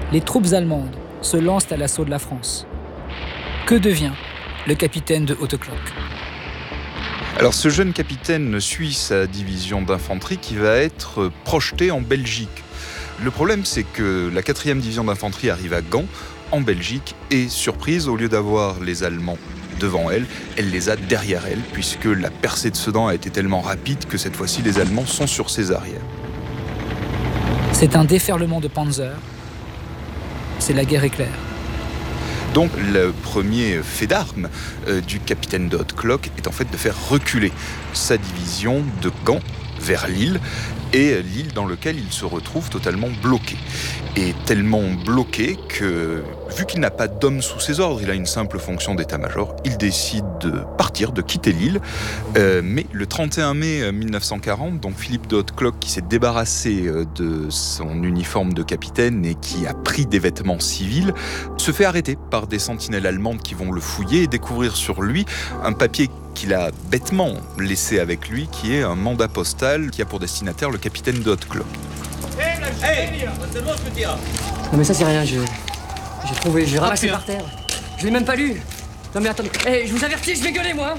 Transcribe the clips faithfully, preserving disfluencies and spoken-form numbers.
les troupes allemandes se lancent à l'assaut de la France. Que devient le capitaine de Haute-Cloque ? Alors ce jeune capitaine suit sa division d'infanterie qui va être projetée en Belgique. Le problème, c'est que la quatrième division d'infanterie arrive à Gand, en Belgique, et surprise, au lieu d'avoir les Allemands devant elle, elle les a derrière elle, puisque la percée de Sedan a été tellement rapide que cette fois-ci, les Allemands sont sur ses arrières. C'est un déferlement de panzer. C'est la guerre éclair. Donc le premier fait d'armes euh, du capitaine de Haute-Cloque est en fait de faire reculer sa division de Gand vers Lille, et l'île dans laquelle il se retrouve totalement bloqué. Et tellement bloqué que, vu qu'il n'a pas d'hommes sous ses ordres, il a une simple fonction d'état-major, il décide de partir, de quitter l'île. Euh, mais le trente et un mai mille neuf cent quarante, donc Philippe de Haute-Cloque, qui s'est débarrassé de son uniforme de capitaine et qui a pris des vêtements civils, se fait arrêter par des sentinelles allemandes qui vont le fouiller et découvrir sur lui un papier qu'il a bêtement laissé avec lui, qui est un mandat postal qui a pour destinataire le capitaine de Haute-Cloque. Hey, non mais ça c'est rien, je... j'ai trouvé, j'ai ramassé par terre. Je l'ai même pas lu. Non mais attendez, hey, je vous avertis, je vais gueuler moi.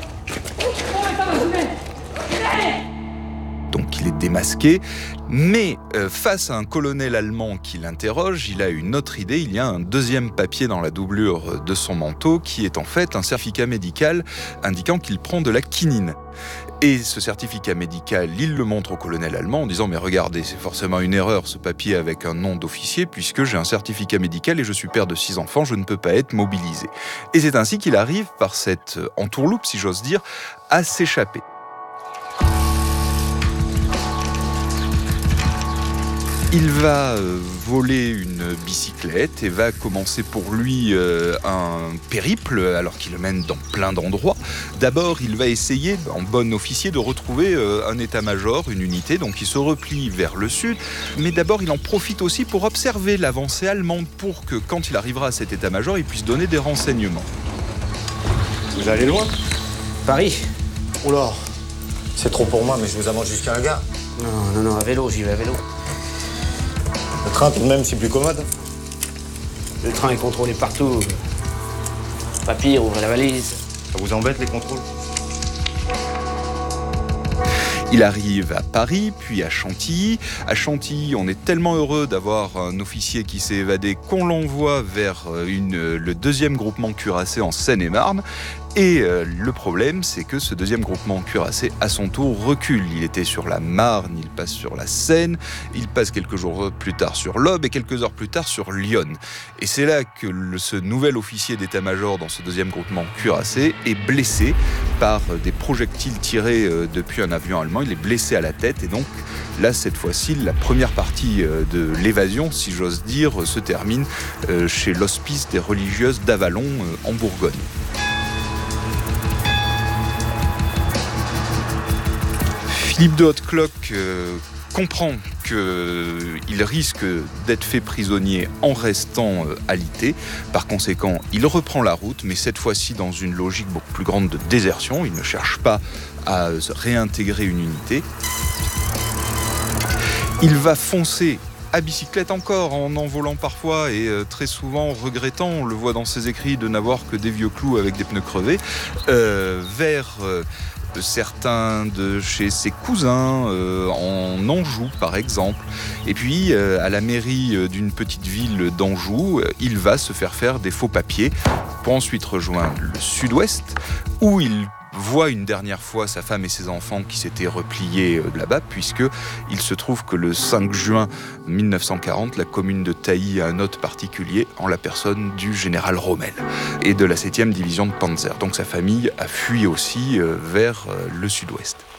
Donc il est démasqué, mais euh, face à un colonel allemand qui l'interroge, il a une autre idée. Il y a un deuxième papier dans la doublure de son manteau qui est en fait un certificat médical indiquant qu'il prend de la quinine. Et ce certificat médical, il le montre au colonel allemand en disant « Mais regardez, c'est forcément une erreur ce papier avec un nom d'officier puisque j'ai un certificat médical et je suis père de six enfants, je ne peux pas être mobilisé. » Et c'est ainsi qu'il arrive, par cette entourloupe, si j'ose dire, à s'échapper. Il va euh, voler une bicyclette et va commencer pour lui euh, un périple, alors qu'il le mène dans plein d'endroits. D'abord, il va essayer, en bon officier, de retrouver euh, un état-major, une unité, donc il se replie vers le sud. Mais d'abord, il en profite aussi pour observer l'avancée allemande, pour que, quand il arrivera à cet état-major, il puisse donner des renseignements. Vous allez loin ? Paris. Oula, c'est trop pour moi, mais je vous avance jusqu'à la gare. Non, non, non, à vélo, j'y vais à vélo. Le train, tout de même, c'est plus commode. Le train est contrôlé partout. Pas pire, ouvrez la valise. Ça vous embête, les contrôles ? Il arrive à Paris, puis à Chantilly. À Chantilly, on est tellement heureux d'avoir un officier qui s'est évadé qu'on l'envoie vers une, le deuxième groupement cuirassé en Seine-et-Marne. Et euh, le problème, c'est que ce deuxième groupement cuirassé, à son tour, recule. Il était sur la Marne, il passe sur la Seine, il passe quelques jours plus tard sur l'Aube et quelques heures plus tard sur Lyon. Et c'est là que le, ce nouvel officier d'état-major dans ce deuxième groupement cuirassé est blessé par des projectiles tirés euh, depuis un avion allemand. Il est blessé à la tête et donc là, cette fois-ci, la première partie euh, de l'évasion, si j'ose dire, se termine euh, chez l'hospice des religieuses d'Avalon euh, en Bourgogne. Philippe de Haute-Cloque euh, comprend qu'il risque d'être fait prisonnier en restant euh, alité. Par conséquent, il reprend la route, mais cette fois-ci dans une logique beaucoup plus grande de désertion. Il ne cherche pas à réintégrer une unité. Il va foncer à bicyclette encore, en en volant parfois et euh, très souvent regrettant, on le voit dans ses écrits, de n'avoir que des vieux clous avec des pneus crevés, euh, vers... Euh, certains de chez ses cousins euh, en Anjou par exemple. Et puis euh, à la mairie euh, d'une petite ville d'Anjou, euh, il va se faire faire des faux papiers pour ensuite rejoindre le sud-ouest où il voit une dernière fois sa femme et ses enfants qui s'étaient repliés là-bas, puisqu'il se trouve que le cinq juin mille neuf cent quarante, la commune de Tailly a un hôte particulier en la personne du général Rommel et de la septième division de Panzer. Donc sa famille a fui aussi vers le sud-ouest.